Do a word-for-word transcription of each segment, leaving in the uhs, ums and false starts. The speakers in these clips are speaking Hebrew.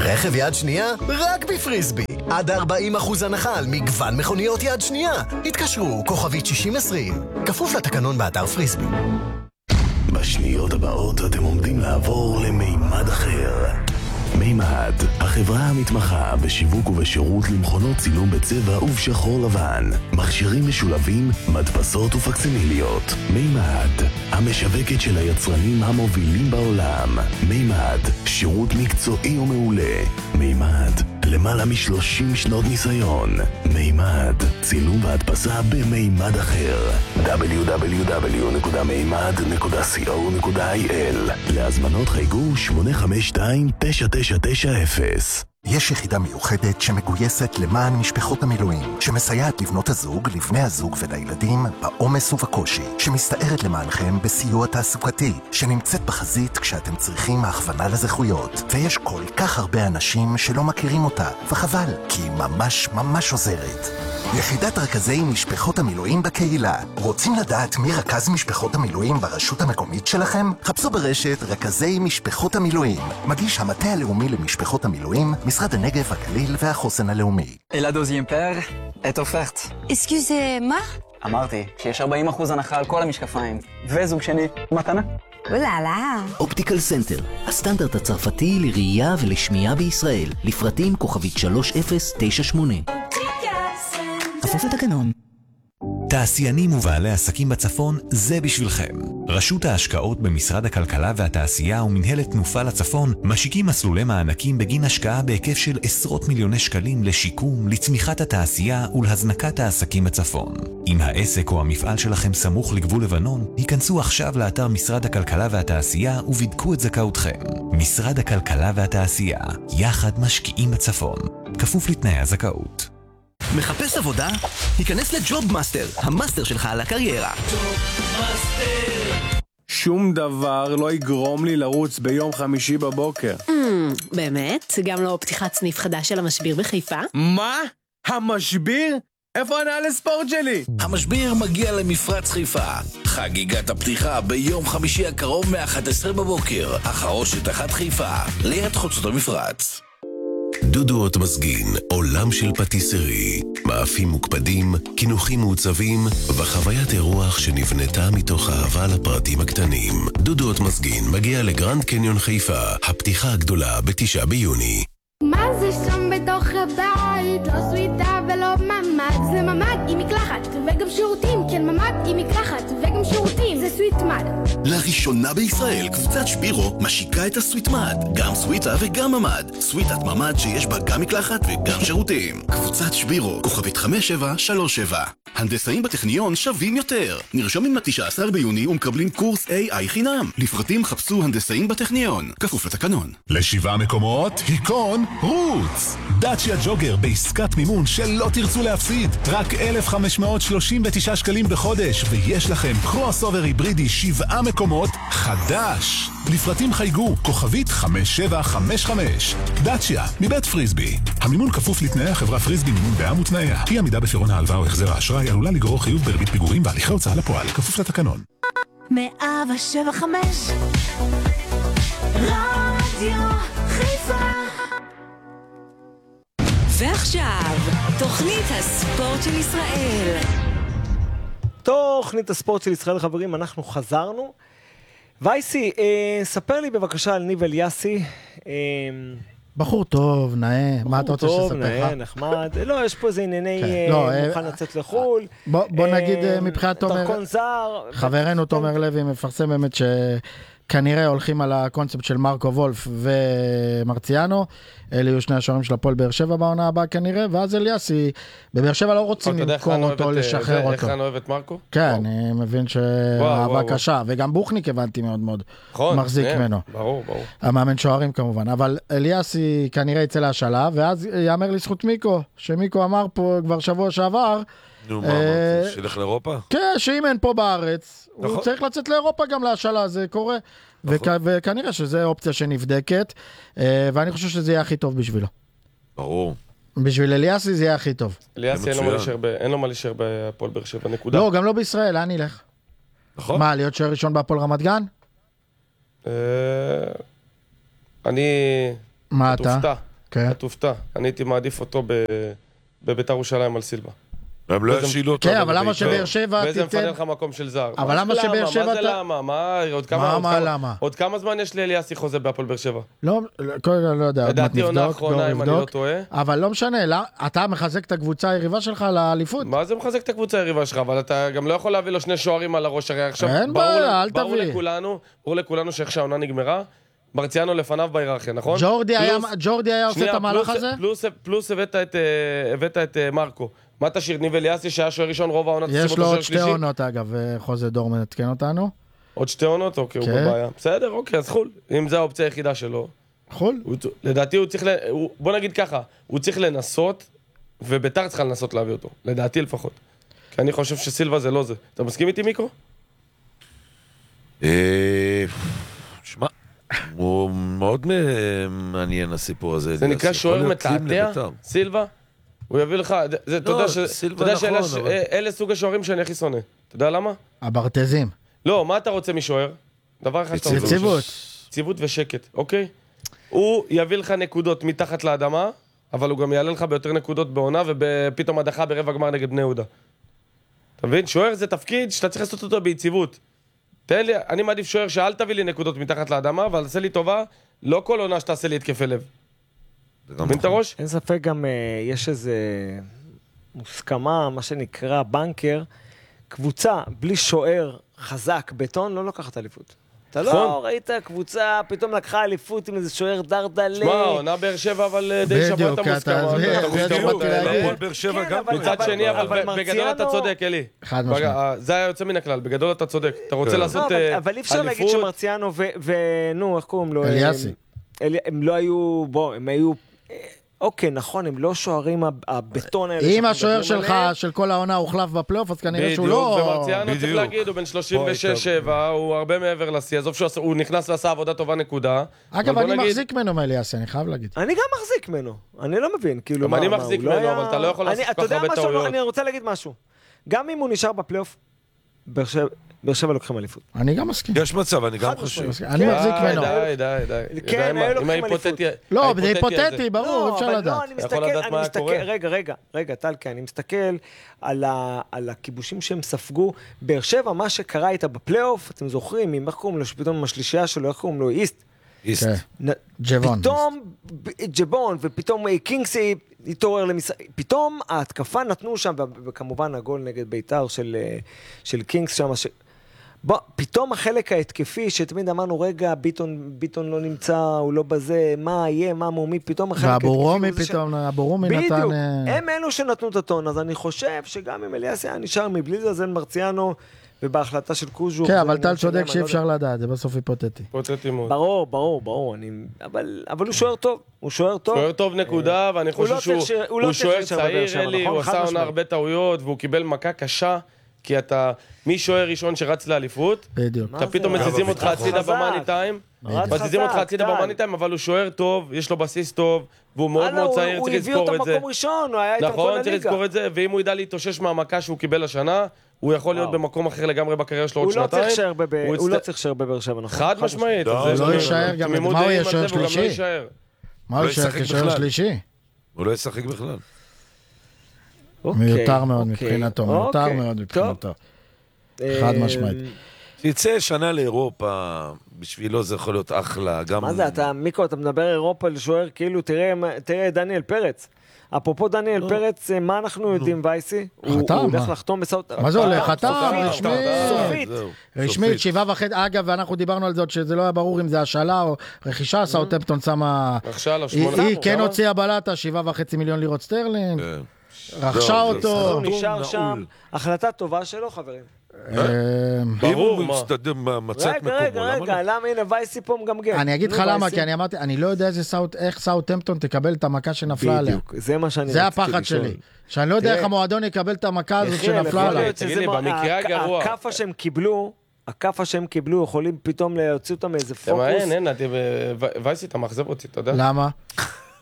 רכב יד שנייה? רק בפריסבי. עד ארבעים אחוז הנחה על מגוון מכוניות יד שנייה. התקשרו, כוכבית שישים עשרים. כפוף לתקנון באתר פריסבי. בשניות הבאות אתם עומדים לעבור למימד אחר. מימד, החברה המתמחה בשיווק ובשירות למכונות צילום בצבע ובשחור לבן, מכשירים משולבים, מדפסות ופקסימיליות. מימד, המשווקת של היצרנים המובילים בעולם. מימד, שירות מקצועי ומעולה. מימד, למעלה משלושים שנות ניסיון. מימד, צילום והדפסה במימד אחר. דאבליו דאבליו דאבליו נקודה מימד נקודה סי או נקודה איי אל. להזמנות חייגו שמונה חמש שתיים תשע תשע תשע אפס. יש יחידה מיוחדת שמגויסת למען משפחות המילואים, שמסייעת לבנות הזוג, לבני הזוג ולילדים בעומס ובקושי, שמסתערת למענכם בסיוע תעסוקתי, שנמצאת בחזית כשאתם צריכים הכוונה לזכויות. ויש כל כך הרבה אנשים שלא מכירים אותה, וחבל, כי היא ממש ממש עוזרת. יחידת רכזי משפחות המילואים בקהילה. רוצים לדעת מי רכז משפחות המילואים ברשות המקומית שלכם? חפשו ברשת רכזי משפחות המילואים. מגיש המטה הלאומי למשפחות המילואים, משרד הנגב, הגליל והחוסן הלאומי. Et la deuxième paire est offerte. Excusez-moi? אמרתי שיש ארבעים אחוז הנחה על כל המשקפיים. וזוג שני, מתנה. אוללה. אופטיקל סנטר, הסטנדרט הצרפתי לראייה ולשמיעה בישראל. לפרטים כוכבית שלוש אפס תשע שמונה. כפוף לתקנון. תעשיינים ובעלי עסקים בצפון, זה בשבילכם. רשות ההשקעות במשרד הכלכלה והתעשייה ומנהלת תנופה לצפון משיקים מסלולי מענקים בגין השקעה בהיקף של עשרות מיליוני שקלים לשיקום, לצמיחת התעשייה ולהזנקת העסקים בצפון. אם העסק או המפעל שלכם סמוך לגבול לבנון, היכנסו עכשיו לאתר משרד הכלכלה והתעשייה ובדקו את זכאותכם. משרד הכלכלה והתעשייה, יחד משקיעים בצפון. כפוף לתנאי הזכאות. מחפש עבודה? היכנס לג'וב מאסטר, המאסטר שלך על הקריירה. שום דבר לא יגרום לי לרוץ ביום חמישי בבוקר. באמת? גם לא פתיחת סניף חדש של המשביר בחיפה? מה? המשביר? איפה הנעל הספורט שלי? המשביר מגיע למפרץ חיפה. חגיגת הפתיחה ביום חמישי הקרוב מ-אחת עשרה בבוקר. החרושת אחת חיפה, ליד חוצות המפרץ. דודו אוטמזגין, עולם של פטיסרי, מאפים מוקפדים, כינוחים מעוצבים וחוויית אירוח שנבנתה מתוך אהבה לפרטים הקטנים. דודו אוטמזגין מגיע לגרנד קניון חיפה, הפתיחה הגדולה בתשעה ביוני. מה זה שם בתוך הבית? לא סוויטה ולא ממד, זה ממד עם מקלחת וגם שירותים. כן, ממד עם מקלחת וגם שירותים, זה סוויטמד. לראשונה בישראל קבוצת שפירו משיקה את הסוויטמד, גם סוויטה וגם ממד. סוויטת ממד שיש בה גם מקלחת וגם שירותים. קבוצת שפירו, כוכבית חמש שבע שלוש שבע. הנדסאים בטכניון שווים יותר. נרשמים ל-תשעה עשר ביוני ומקבלים קורס איי איי חינם. לפרטים חפשו הנדסאים בטכניון, כפוף לתקנון. לשבעה מקומות, היכון רוץ. דאצ'יה ג'וגר בעסקת מימון שלא תרצו להפסיד. רק אלף חמש מאות שלושים ותשעה שקלים בחודש, ויש לכם קרוס אובר היברידי שבעה מקומות חדש. לפרטים חייגו כוכבית חמש שבע חמש חמש. דאצ'יה מבית פריסבי. המימון כפוף לתנאי החברה פריסבי מימון בע"מ ותנאיה. אי עמידה בפירעון ההלוואה או החזר האשראי עלולה לגרור חיוב בריבית פיגורים בהליכי הוצאה לפועל, כפוף לתקנון. מאה שבע חמש רדיו חיפה. ועכשיו, תוכנית הספורט של ישראל. תוכנית הספורט של ישראל, חברים, אנחנו חזרנו. וייסי, אה, ספר לי בבקשה על ניב אליאסי. אה, בחור טוב, נאה, מה אתה רוצה שספר לך? בחור טוב, נאה, נחמד. לא, יש פה איזה ענייני כן. לא, מוכן אה, לצאת לחול. בוא, בוא אה, נגיד אה, מבחינת תומר... דרכון זר. חברנו תומר לוי מפרסם באמת שכנראה הולכים על הקונספט של מרקו וולף ומרציאנו. אלה יהיו שני השוערים של הפועל באר שבע בעונה הבאה כנראה, ואז אליאסי, בבאר שבע לא רוצים למכור אותו, לשחרר אותו. איך אני אוהב את מרקו? כן, אני מבין שאהבה קשה, וגם בוכניק הבנתי מאוד מאוד מחזיק ממנו. ברור, ברור. המאמן שוערים כמובן, אבל אליאסי כנראה יצא להשאלה, ואז יאמר לזכות מיקו, שמיקו אמר פה כבר שבוע שעבר, נו, מה אמרתי? שילך לאירופה? כן, שאם אין פה בארץ, הוא צריך לצאת לאירופה גם להשאלה, זה קורה. וכנראה שזו אופציה שנבדקת, ואני חושב שזה יהיה הכי טוב בשבילו. ברור. בשביל אליאסי זה יהיה הכי טוב. אליאסי אין לו מה להישאר בהפועל באר שבע, נקודה. לא, גם לא בישראל, לאן ילך? נכון. מה, להיות שוער ראשון בהפועל רמת גן? אני... מה אתה? כן. אתה תופתע. אני הייתי מעדיף אותו בביתר ירושלים על סילבה. הם לא ישילו אותו. כן, אבל למה שבאר שבע תיתן... וזה מפנה לך מקום של זר. אבל למה שבאר שבע... מה זה למה? מה, עוד כמה... מה, מה, למה? עוד כמה זמן יש לאליאסי חוזה בהפועל באר שבע? לא, קודם כל לא יודע, עוד מעט לדעתי עונה נבדוק, אחרונה, אם אני לא טועה. אבל לא משנה, אתה מחזק את הקבוצה היריבה שלך לאליפות. מה זה מחזק את הקבוצה היריבה שלך? אבל אתה גם לא יכול להביא לו שני שוערים על הראש, הרי עכשיו... אין בעיה, אל ברור תביא. לכולנו, ברור לכולנו שאיך שהעונה נגמרה, מרציאנו לפניו בהיררכיה, נכון? ג'ורדי היה עושה את המהלך הזה? פלוס הבאת את מרקו. מה תשאיר? ניב אליאסי שהיה שוער ראשון רוב העונות? יש לו עוד שתי עונות אגב, חוזה דורמן התקן אותנו. עוד שתי עונות? אוקיי, הוא בבעיה. בסדר, אוקיי, אז חול. אם זו האופציה היחידה שלו. חול? לדעתי הוא צריך, בוא נגיד ככה, הוא צריך לנסות, וביתר צריכה לנסות להביא אותו. לדעתי לפחות. כי אני חושב שסילבה זה לא זה. אתה מסכים איתי, מיקרו? שמע, הוא מאוד מעניין הסיפור הזה. זה נקרא שוער מתעתע, סילבה? הוא יביא לך, אתה יודע שאלה סוג השוערים שאני הכי שונא. אתה יודע למה? הברטזים. לא, מה אתה רוצה משוער? דבר אחד שאתה רוצה. יציבות. יציבות ושקט, אוקיי? הוא יביא לך נקודות מתחת לאדמה, אבל הוא גם יעלה לך ביותר נקודות בעונה, ופתאום הדחה ברבע גמר נגד בני יהודה. אתה מבין? שוער זה תפקיד שאתה צריך לעשות אותו ביציבות. תן לי, אני מעדיף שוער שאל תביא לי נקודות מתחת לאדמה, אבל תעשה לי טובה, לא כל עונה שתעשה לי התקפי לב. מבין את הראש? אין ספק גם יש איזה מוסכמה, מה שנקרא בנקר, קבוצה בלי שוער חזק, בטון, לא לוקחת אליפות. אתה לא ראית קבוצה, פתאום לקחה אליפות עם איזה שוער דרדלה. שמע, עונה באר שבע, אבל די שבוע את המוסכמה. באר שבע גם. מצד שני, אבל בגדול אתה צודק, אלי. חד משמעית. זה היה יוצא מן הכלל, בגדול אתה צודק. אתה רוצה לעשות אליפות. אבל אי אפשר להגיד שמרציאנו ונו, איך קוראים לו? אליאסי. הם לא היו, בוא, הם היו... אוקיי, נכון, הם לא שוערים הבטון האלה. אם השוער שלך, של כל העונה הוחלף בפלייאוף, אז כנראה שהוא לא... בדיוק, ומרציאנו צריך להגיד, הוא בן שלושים ושש שבע, הוא הרבה מעבר לשיא, עזוב שהוא נכנס ועשה עבודה טובה נקודה. אגב, אני מחזיק ממנו מאליאסי, אני חייב להגיד. אני גם מחזיק ממנו, אני לא מבין, כאילו... גם אני מחזיק ממנו, אבל אתה לא יכול לעשות כל כך הרבה טעויות. אני רוצה להגיד משהו. גם אם הוא נשאר בפלייאוף, באר שבע לוקחים אליפות. אני גם מסכים. יש מצב, אני גם חושב. אני מחזיק ממנו. די, די, די. כן, היו לוקחים אליפות. לא, זה היפותטי, ברור, אפשר לדעת. יכול לדעת מה קורה. רגע, רגע, רגע, טלקה, אני מסתכל על הכיבושים שהם ספגו. באר שבע, מה שקרה איתה בפלייאוף, אתם זוכרים, אם איך קוראים לו, שפתאום השלישייה שלו, איך קוראים לו, איסט. איסט. ג'בון. פתאום, ג'בון, ופתאום קינגסי התעורר למשחק. פתאום ההתקפה נתנו שם, וכמובן הגול נגד ביתר של קינגס שם, בוא, פתאום החלק ההתקפי, שתמיד אמרנו, רגע, ביטון, ביטון לא נמצא, הוא לא בזה, מה יהיה, מה מומי, פתאום החלק ההתקפי... והבורומי פתאום, הבורומי נתן... בדיוק, הם אלו שנתנו את הטון, אז אני חושב שגם אם אליאסי היה נשאר מבלי זה, זה מרציאנו, ובהחלטה של קוז'ו... כן, אבל טל צודק שאי אפשר לדעת, זה בסוף היפותטי. היפותטי מאוד. ברור, ברור, ברור, אני... אבל, אבל הוא שוער טוב, הוא שוער טוב. שוער טוב נקודה, ואני חושב שהוא שוער צעיר, אלי, הוא עשה עונה הרבה טעויות, והוא קיבל מכה קשה. כי אתה, מי שוער ראשון שרץ לאליפות, אתה פתאום מזיזים אותך הצידה במאני טיים, מזיזים אותך הצידה במאני טיים, אבל הוא שוער טוב, יש לו בסיס טוב, והוא מאוד מאוד צעיר, צריך לזכור את זה. הוא הביא אותו מקום ראשון, הוא היה איתם כל הליגה. נכון, צריך לזכור את זה, ואם הוא ידע להתאושש מהמכה שהוא קיבל השנה, הוא יכול להיות במקום אחר לגמרי בקריירה שלו עוד שנתיים. הוא לא צריך להישאר בבאר שבע, נכון? חד משמעית. הוא לא יישאר גם, מה הוא יהיה שוער שלישי? מה הוא יישאר כשוער שלישי? הוא לא ישחק בכלל. מיותר מאוד מבחינתו, מיותר מאוד מבחינתו. חד משמעית. תצא שנה לאירופה, בשבילו זה יכול להיות אחלה. מה זה, אתה, מיקו, אתה מדבר אירופה לשוער, כאילו, תראה דניאל פרץ. אפרופו דניאל פרץ, מה אנחנו יודעים, וייסי? חתם, הוא הולך לחתום בסאוט... מה זה הולך? חתם, רשמית. סופית. רשמית, שבעה וחצי, אגב, ואנחנו דיברנו על זאת, שזה לא היה ברור אם זה השאלה או רכישה, סאוטהמפטון שמה... היא כן הוציאה בלטה, שבעה וחצי מיליון לירות סטרלינג. רכשה אותו. הוא נשאר שם. החלטה טובה שלו, חברים. ברור, מצאת מקומו. רגע, רגע, למה הנה וייסי פה מגמגם? אני אגיד לך למה, כי אני אמרתי, אני לא יודע איך סאוטהמפטון תקבל את המכה שנפלה עליה. בדיוק, זה מה שאני זה הפחד שלי. שאני לא יודע איך המועדון יקבל את המכה הזאת שנפלה עליה. תגיד לי, במקרה הגרוע. הכפה שהם קיבלו, הכפה שהם קיבלו, יכולים פתאום להוציא אותם מאיזה פוקוס. אין, אין, וייסי, אתה מאכזב אותי, אתה יודע? למה?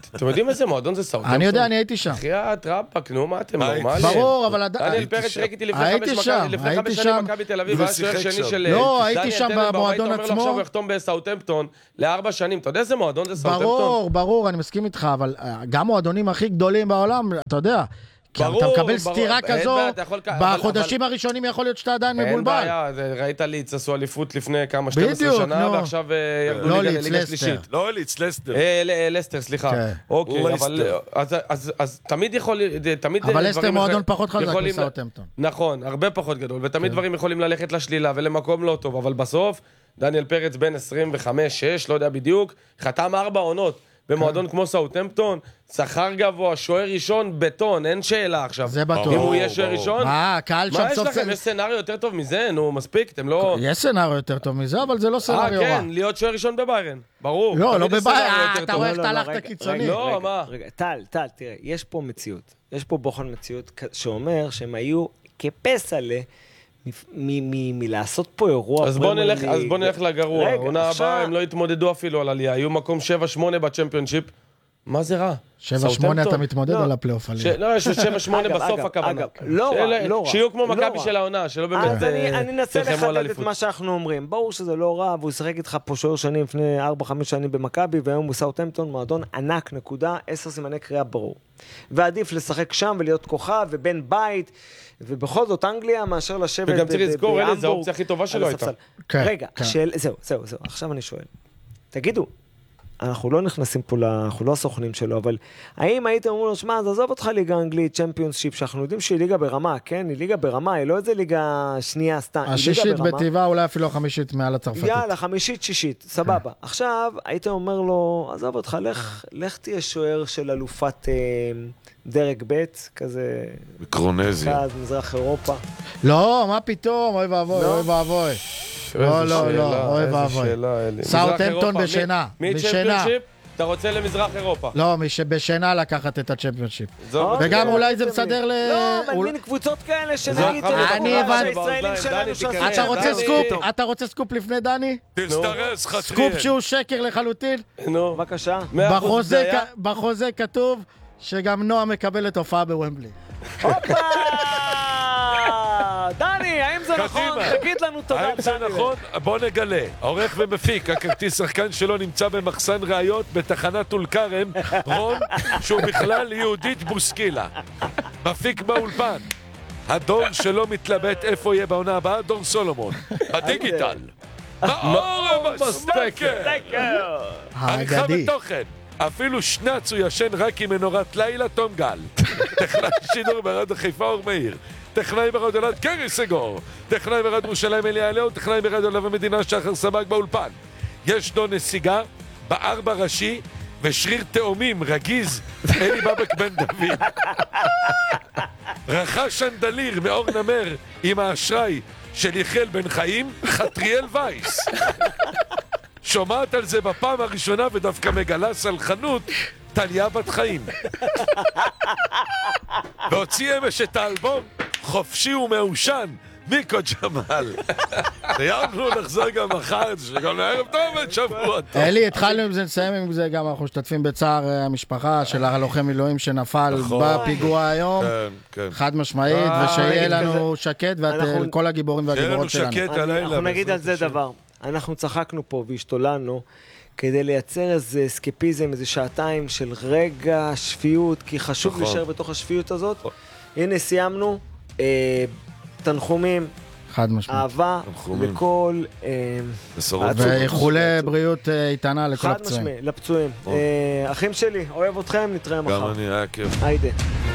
אתם יודעים איזה מועדון זה סאוטהמפטון? אני יודע, אני הייתי שם. חיית רבאק, נו, מה אתם נורמליים? ברור, אבל... דניאל פרץ ראיתי לפני חמש שנים מכבי תל אביב, והיה שוער שני של... לא, הייתי שם במועדון עצמו. עכשיו הוא יחתום בסאוטהמפטון לארבע שנים. אתה יודע איזה מועדון זה סאוטהמפטון? ברור, ברור, אני מסכים איתך, אבל גם מועדונים הכי גדולים בעולם, אתה יודע... כי אתה מקבל סתירה כזו, בחודשים הראשונים יכול להיות שאתה עדיין מבולבל. אין בעיה, ראית ליץ, עשו אליפות לפני כמה שתים עשרה שנה, ועכשיו ירדו ליגה שלישית. לא ליץ, לסטר. לסטר, סליחה. אוקיי, אבל... אז תמיד יכול... אבל לסטר מועדון פחות חזק מסאוטהמפטון. נכון, הרבה פחות גדול, ותמיד דברים יכולים ללכת לשלילה ולמקום לא טוב, אבל בסוף, דניאל פרץ בן עשרים וחמש שש, לא יודע בדיוק, חתם ארבע עונות. במועדון כמו סאוטהמפטון, שכר גבוה, שוער ראשון, בטון, אין שאלה עכשיו. זה בטוח. אם הוא יהיה שוער ראשון? אה, קהל שם סוף... מה יש לכם? יש סצנריו יותר טוב מזה? נו, מספיק, אתם לא... יש סצנריו יותר טוב מזה, אבל זה לא סצנריו רע. אה, כן, להיות שוער ראשון בביירן. ברור. לא, לא בביירן, אתה רואה איך אתה הלכת קיצוני. לא, מה? רגע, טל, טל, תראה, יש פה מציאות. יש פה בוחן מציאות שאומר שהם היו כפסע ל... מלעשות פה אירוע... אז בוא נלך לגרוע. עונה הבאה הם לא התמודדו אפילו על עלייה. היו מקום שבע שמונה בצ'מפיונשיפ. מה זה רע? שבע שמונה אתה מתמודד על הפלייאוף עלייה. לא, יש שבע שמונה בסוף הכוונה. לא רע, לא רע. שיהיו כמו מכבי של העונה, שלא באמת... אז אני אנסה לחדד את מה שאנחנו אומרים. ברור שזה לא רע, והוא ישחק איתך פה שוער שנים לפני ארבע חמש שנים במכבי, והיום הוא סאוטהמפטון, מועדון ענק, נקודה, עשר סימני קריאה ברור. ועדיף לשחק שם ולהיות כוכב ובן בית, ובכל זאת אנגליה מאשר לשבת וגם צריך לזכור, אלה, זו האופציה הכי טובה שלו הייתה. רגע, זהו, זהו, זהו, עכשיו אני שואל. תגידו, אנחנו לא נכנסים פה, אנחנו לא הסוכנים שלו, אבל האם הייתם אומרים לו, שמע, אז עזוב אותך ליגה אנגלית, צ'מפיונשיפ, שאנחנו יודעים שהיא ליגה ברמה, כן? היא ליגה ברמה, היא לא איזה ליגה שנייה סתם. השישית בטבעה, אולי אפילו החמישית מעל הצרפתית. יאללה, חמישית, שישית, סבבה. עכשיו, הייתם אומר לו, עזוב אותך, לך תהיה שוער של אלופת דרג ב', כזה... מיקרונזיה. מזרח אירופה. לא, מה פתאום? אוי ואבוי, אוי ואבוי. לא, לא, לא, אוי ואבוי. סאוטהמפטון בשינה. מצ'מפיונשיפ, אתה רוצה למזרח אירופה. לא, בשינה לקחת את הצ'מפיונשיפ. וגם אולי זה מסדר ל... לא, אבל מין קבוצות כאלה שנגיד... אני הבנתי. אתה רוצה סקופ לפני דני? תסתרס, חתריאל. סקופ שהוא שקר לחלוטין? נו. בבקשה. בחוזה כתוב שגם נועה מקבלת הופעה בוומבלי. הופה! דני, האם זה נכון? תגיד לנו תודה. האם זה נכון? בוא נגלה. עורך ומפיק, הכרטיס שחקן שלו נמצא במחסן ראיות בתחנת טול כרם, רון, שהוא בכלל יהודית בוסקילה. מפיק באולפן. הדור שלא מתלבט איפה יהיה בעונה הבאה, דור סולומון. הדיגיטל. מאור המסטקר. עריכה ותוכן. אפילו שנץ הוא ישן רק עם מנורת לילה, תום גל. טכנאי שידור ברדיו חיפה אור מאיר. טכנאי ברדיו אלעד קרי סגור. טכנאי ברדיו ירושלים אליה אליהו. טכנאי ברדיו לב המדינה שחר סבג באולפן. יש לו נסיגה בארבע ראשי ושריר תאומים רגיז אלי בבק בן דוד. רכש שנדליר מאור נמר עם האשראי של יחיאל בן חיים, חתריאל וייס. שומעת על זה בפעם הראשונה ודווקא מגלה סלחנות, טליה בת חיים. והוציא אמש את האלבום חופשי ומאושן, מיקו ג'מאל. סיימנו, נחזור גם מחר, שגם לערב טוב את שבוע טוב. אלי, התחלנו עם זה, נסיים עם זה, גם אנחנו משתתפים בצער המשפחה של הלוחם מילואים שנפל בפיגוע היום. חד משמעית, ושיהיה לנו שקט, וכל הגיבורים והגיבורות שלנו. אנחנו נגיד על זה דבר. אנחנו צחקנו פה והשתוללנו כדי לייצר איזה סקפיזם, איזה שעתיים של רגע שפיות, כי חשוב להישאר בתוך השפיות הזאת. הנה סיימנו, תנחומים, אהבה לכל... ואיחולי בריאות איתנה לכל הפצועים. חד משמעי, לפצועים. אחים שלי, אוהב אתכם, נתראה מחר. גם אני, היה כיף. היידה.